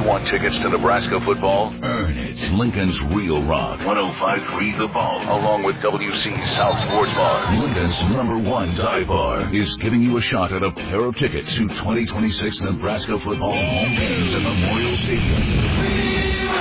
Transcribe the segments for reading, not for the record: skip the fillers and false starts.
want tickets to Nebraska football? Earn it. Lincoln's Real Rock. 105.3 The Bone, along with WC South Sports Bar. Lincoln's #1 dive bar is giving you a shot at a pair of tickets to 2026 Nebraska football home games at Memorial Stadium.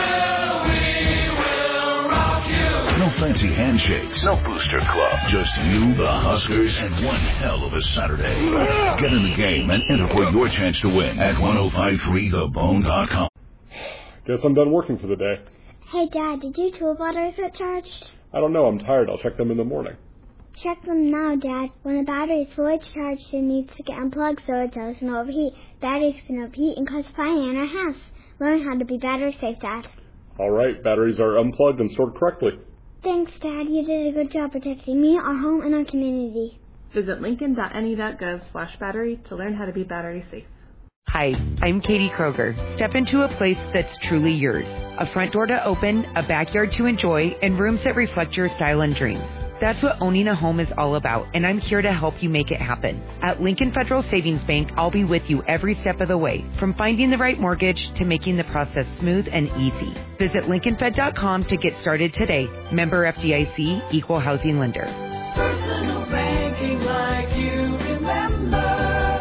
No fancy handshakes. No booster club. Just you, the Huskers, and one hell of a Saturday. Get in the game and enter for your chance to win at 1053thebone.com. Guess I'm done working for the day. Hey, Dad, did your tool batteries get charged? I don't know. I'm tired. I'll check them in the morning. Check them now, Dad. When a battery is fully charged, it needs to get unplugged so it doesn't overheat. Batteries can overheat and cause fire in our house. Learn how to be battery safe, Dad. All right. Batteries are unplugged and stored correctly. Thanks, Dad. You did a good job protecting me, our home, and our community. Visit lincoln.ne.gov/battery to learn how to be battery safe. Hi, I'm Katie Kroger. Step into a place that's truly yours. A front door to open, a backyard to enjoy, and rooms that reflect your style and dreams. That's what owning a home is all about, and I'm here to help you make it happen. At Lincoln Federal Savings Bank, I'll be with you every step of the way, from finding the right mortgage to making the process smooth and easy. Visit LincolnFed.com to get started today. Member FDIC, Equal Housing Lender. Personal banking like you remember.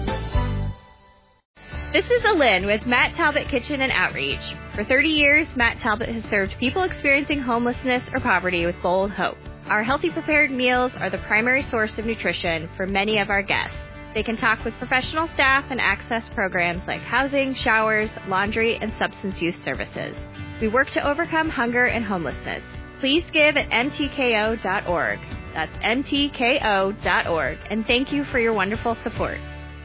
This is Alin with Matt Talbot Kitchen and Outreach. For 30 years, Matt Talbot has served people experiencing homelessness or poverty with bold hope. Our healthy prepared meals are the primary source of nutrition for many of our guests. They can talk with professional staff and access programs like housing, showers, laundry, and substance use services. We work to overcome hunger and homelessness. Please give at mtko.org. That's mtko.org. And thank you for your wonderful support.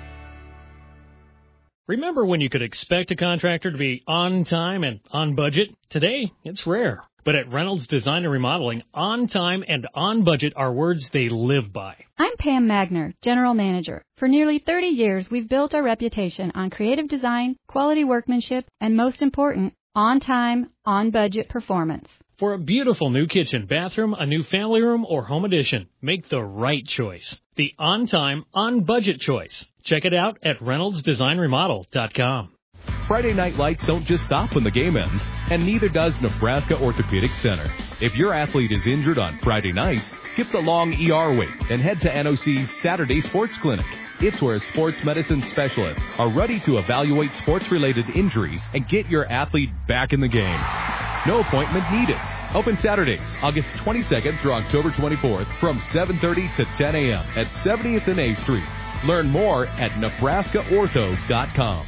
Remember when you could expect a contractor to be on time and on budget? Today, it's rare. But at Reynolds Design and Remodeling, on time and on budget are words they live by. I'm Pam Magner, General Manager. For nearly 30 years, we've built our reputation on creative design, quality workmanship, and most important, on time, on budget performance. For a beautiful new kitchen, bathroom, a new family room, or home addition, make the right choice. The on time, on budget choice. Check it out at ReynoldsDesignRemodel.com. Friday night lights don't just stop when the game ends, and neither does Nebraska Orthopedic Center. If your athlete is injured on Friday night, skip the long ER wait and head to NOC's Saturday Sports Clinic. It's where sports medicine specialists are ready to evaluate sports-related injuries and get your athlete back in the game. No appointment needed. Open Saturdays, August 22nd through October 24th from 7:30 to 10 a.m. at 70th and A Street. Learn more at NebraskaOrtho.com.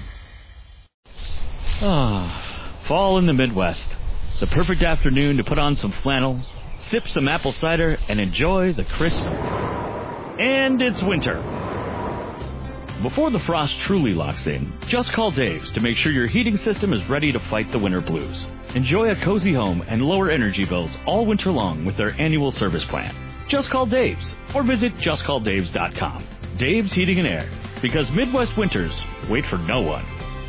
Fall in the Midwest. The perfect afternoon to put on some flannel, sip some apple cider, and enjoy the crisp. And it's winter. Before the frost truly locks in, just call Dave's to make sure your heating system is ready to fight the winter blues. Enjoy a cozy home and lower energy bills all winter long with their annual service plan. Just call Dave's or visit justcalldaves.com. Dave's Heating and Air, because Midwest winters wait for no one.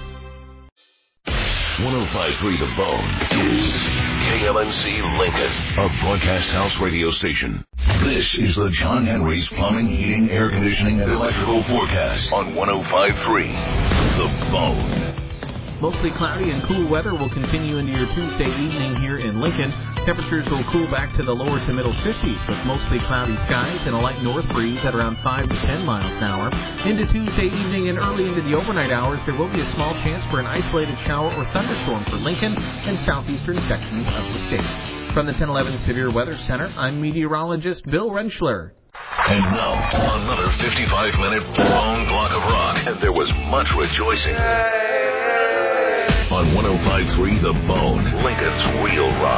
1053 The Bone is KLNC Lincoln, a broadcast house radio station. This is the John Henry's Plumbing, Heating, Air Conditioning, and Electrical Forecast on 1053 The Bone. Mostly cloudy and cool weather will continue into your Tuesday evening here in Lincoln. Temperatures will cool back to the lower to middle 50s with mostly cloudy skies and a light north breeze at around 5 to 10 miles an hour. Into Tuesday evening and early into the overnight hours, there will be a small chance for an isolated shower or thunderstorm for Lincoln and southeastern sections of the state. From the 1011 Severe Weather Center, I'm meteorologist Bill Rentschler. And now, another 55-minute long block of rock, and there was much rejoicing. On 1053 The Bone, Lincoln's Real Rock.